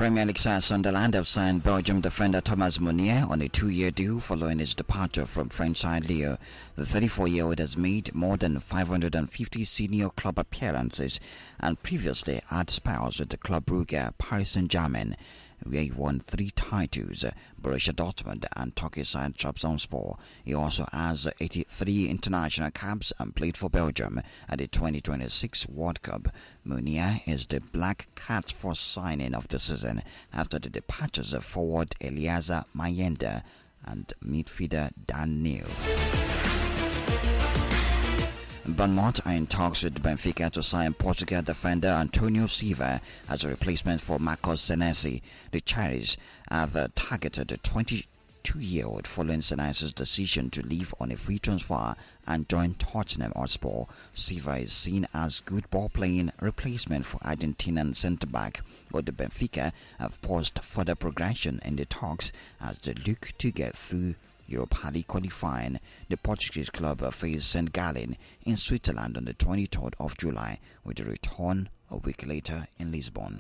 Premier League side Sunderland have signed Belgium defender Thomas Meunier on a 2-year deal following his departure from French side Lille. The 34-year-old has made more than 550 senior club appearances and previously had spells with the Club Brugge, Paris Saint-Germain, where he won 3 titles, Borussia Dortmund and Turkish side Trabzonspor. He also has 83 international caps and played for Belgium at the 2026 World Cup. Meunier is the Black Cat's first signing of the season after the departures of forward Eliezer Mayenda and midfielder Dan Neil. Bournemouth are in talks with Benfica to sign Portugal defender Antonio Silva as a replacement for Marcos Senesi. The Cherries have targeted the 22-year-old following Senesi's decision to leave on a free transfer and join Tottenham Hotspur. Silva is seen as good ball-playing replacement for Argentinian centre-back, but the Benfica have paused further progression in the talks as they look to get through Europa League qualifying. The Portuguese club faces St. Gallen in Switzerland on the 23rd of July, with a return a week later in Lisbon.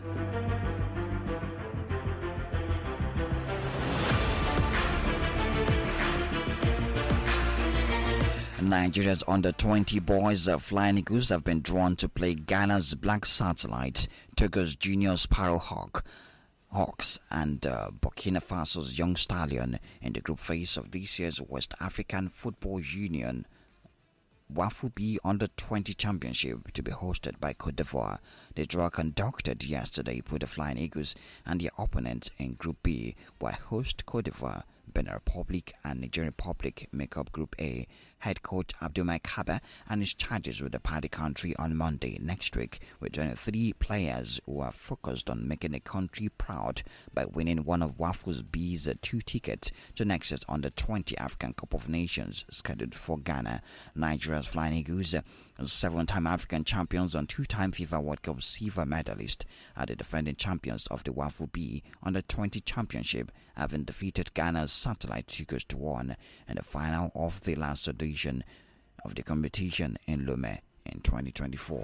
Nigeria's under-20 boys Flying Eagles have been drawn to play Ghana's Black Satellites, Togo's Junior Sparrow Hawks and Burkina Faso's Young Stallion in the group phase of this year's West African Football Union WAFU B Under-20 Championship to be hosted by Cote d'Ivoire. The draw conducted yesterday put the Flying Eagles and their opponents in Group B, while host Cote d'Ivoire, Benin Republic and Nigeria Republic make up Group A. Head coach Abdoulaye Kaba and his charges will depart the country on Monday next week with 23 players who are focused on making the country proud by winning one of WAFU's B's 2 tickets to next year's Under-20 African Cup of Nations scheduled for Ghana. Nigeria's Flying Eagles, 7-time African champions and 2-time FIFA World Cup silver medalist, are the defending champions of the WAFU B Under-20 Championship, having defeated Ghana's Satellite 2-1 in the final of the last edition of the competition in Lomé in 2024.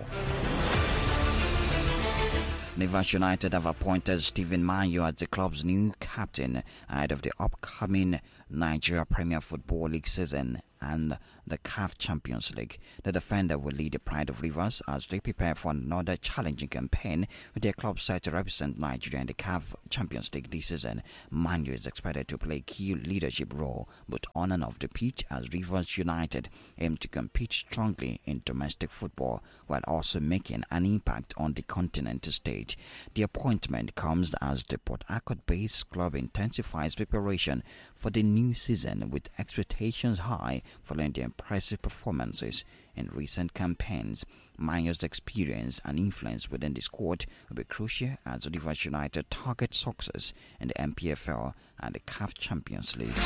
Rivers United have appointed Stephen Mayo as the club's new captain ahead of the upcoming Nigeria Premier Football League season and the CAF Champions League. The defender will lead the Pride of Rivers as they prepare for another challenging campaign with their club set to represent Nigeria in the CAF Champions League this season. Manu is expected to play a key leadership role both on and off the pitch as Rivers United aim to compete strongly in domestic football while also making an impact on the continental stage. The appointment comes as the Port Harcourt-based club intensifies preparation for the new season with expectations high following the impressive performances in recent campaigns. Mayo's experience and influence within the squad will be crucial as Rivers United target success in the MPFL and the CAF Champions League.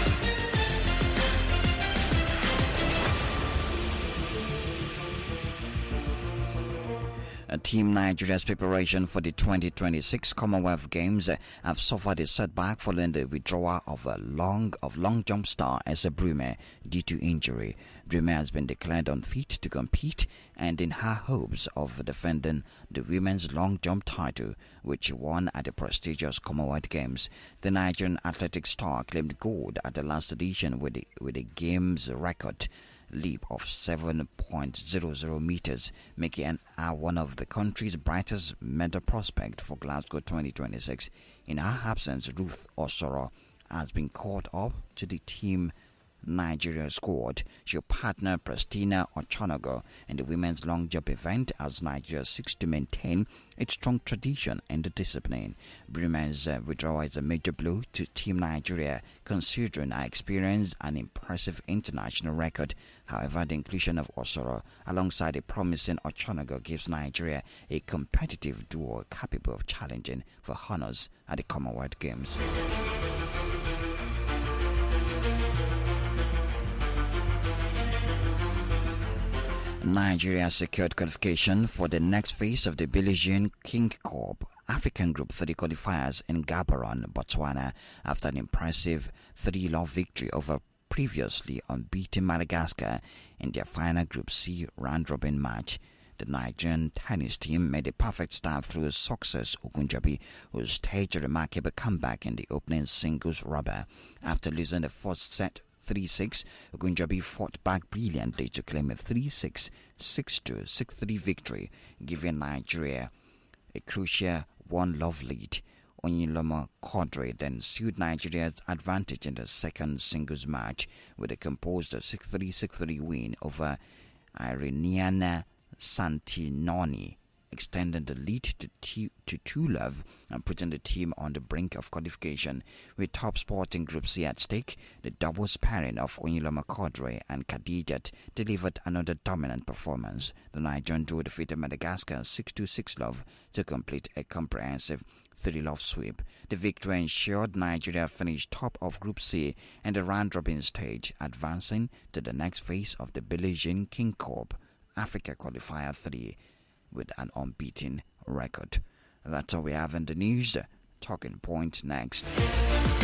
Team Nigeria's preparation for the 2026 Commonwealth Games have suffered a setback following the withdrawal of long jump star Esa Brume due to injury. Brume has been declared unfit to compete, and in her hopes of defending the women's long jump title, which she won at the prestigious Commonwealth Games. The Nigerian athletics star claimed gold at the last edition with a games record leap of 7.00 meters, making her one of the country's brightest medal prospects for Glasgow 2026. In her absence, Ruth Osoro has been called up to the Team Nigeria squad. She'll partner Pristina Ochonogo in the women's long jump event as Nigeria seeks to maintain its strong tradition in the discipline. Brume's withdrawal is a major blow to Team Nigeria considering her experience and impressive international record. However, the inclusion of Osoro alongside a promising Ochonogo gives Nigeria a competitive duo capable of challenging for honors at the Commonwealth Games. Nigeria secured qualification for the next phase of the Billie Jean King Cup African Group 3 qualifiers in Gaborone, Botswana, after an impressive 3-0 victory over previously unbeaten Madagascar in their final Group C round-robin match. The Nigerian tennis team made a perfect start through success. Ogunjobi, who staged a remarkable comeback in the opening singles rubber. After losing the first set 3-6, Ogunjobi fought back brilliantly to claim a 3-6, 6-2, 6-3 victory, giving Nigeria a crucial one-love lead. Oyinloma Quadri then sued Nigeria's advantage in the second singles match with a composed 6-3, 6-3 win over Ireniana Santinoni, extending the lead to 2-love and putting the team on the brink of qualification. With top spot in Group C at stake, the doubles pairing of Oyinloma Quadri and Khadijat delivered another dominant performance. The Nigerian duo defeated Madagascar 6-2, 6-love to complete a comprehensive 3-love sweep. The victory ensured Nigeria finished top of Group C in the round-robin stage, advancing to the next phase of the Billie Jean King Cup Africa Qualifier 3 with an unbeaten record. That's all we have in the news. Talking Point next.